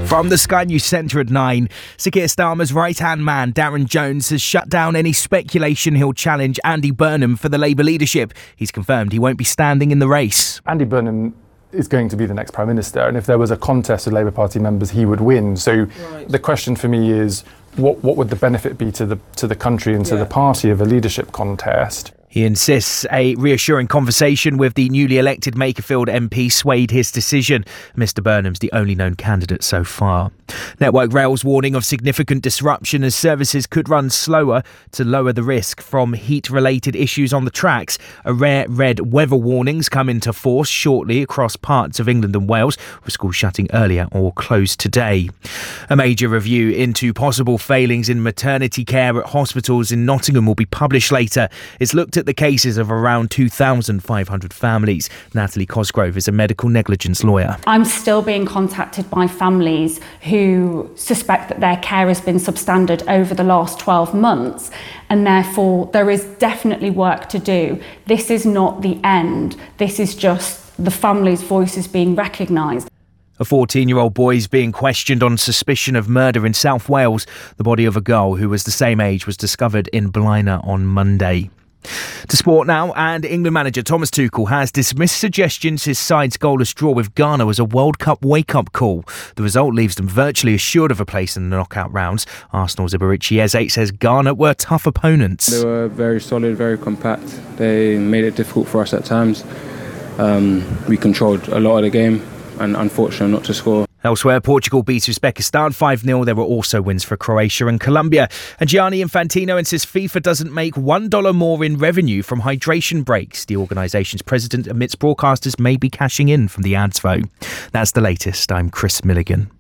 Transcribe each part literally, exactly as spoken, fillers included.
From the Sky News Centre at nine, Sir Keir Starmer's right-hand man, Darren Jones, has shut down any speculation he'll challenge Andy Burnham for the Labour leadership. He's confirmed he won't be standing in the race. Andy Burnham is going to be the next Prime Minister, and if there was a contest of Labour Party members, he would win. So right. The question for me is, what what would the benefit be to the to the country and to yeah. the party of a leadership contest? He insists a reassuring conversation with the newly elected Makerfield M P swayed his decision. Mr Burnham's the only known candidate so far. Network Rail's warning of significant disruption as services could run slower to lower the risk from heat-related issues on the tracks. A rare red weather warnings come into force shortly across parts of England and Wales, with schools shutting earlier or closed today. A major review into possible failings in maternity care at hospitals in Nottingham will be published later. It's looked at the cases of around two thousand five hundred families. Natalie Cosgrove is a medical negligence lawyer. I'm still being contacted by families who suspect that their care has been substandard over the last twelve months, and therefore there is definitely work to do. This is not the end. This is just the family's voices being recognised. A fourteen-year-old boy is being questioned on suspicion of murder in South Wales. The body of a girl who was the same age was discovered in Blaenau on Monday. To sport now, and England manager Thomas Tuchel has dismissed suggestions his side's goalless draw with Ghana was a World Cup wake-up call. The result leaves them virtually assured of a place in the knockout rounds. Arsenal's Iberici Eze says Ghana were tough opponents. They were very solid, very compact. They made it difficult for us at times. Um, we controlled a lot of the game and unfortunate not to score. Elsewhere, Portugal beat Uzbekistan five nil. There were also wins for Croatia and Colombia. And Gianni Infantino insists FIFA doesn't make one dollar more in revenue from hydration breaks. The organisation's president admits broadcasters may be cashing in from the ads, though. That's the latest. I'm Chris Milligan.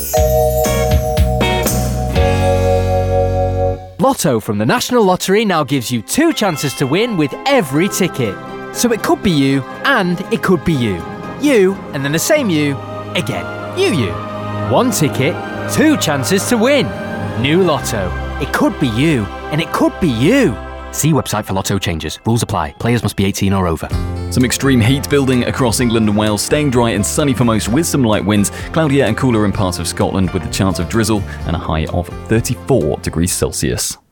Lotto from the National Lottery now gives you two chances to win with every ticket. So it could be you and it could be you. You and then the same you again. You, you. One ticket, two chances to win. New Lotto. It could be you, and it could be you. See website for Lotto changes. Rules apply. Players must be eighteen or over. Some extreme heat building across England and Wales, staying dry and sunny for most with some light winds, cloudier and cooler in parts of Scotland with a chance of drizzle and a high of thirty-four degrees Celsius.